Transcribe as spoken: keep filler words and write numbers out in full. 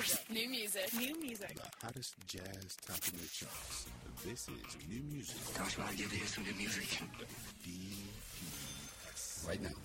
New music. New music. The hottest jazz topping the charts. This is new music. Don't you want to get to hear some new music? D P S. Right now.